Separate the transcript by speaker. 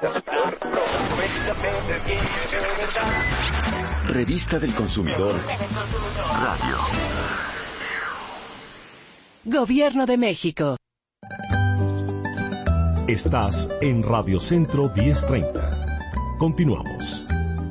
Speaker 1: Revista del Consumidor Radio.
Speaker 2: Gobierno de México.
Speaker 3: Estás en Radio Centro 1030. Continuamos.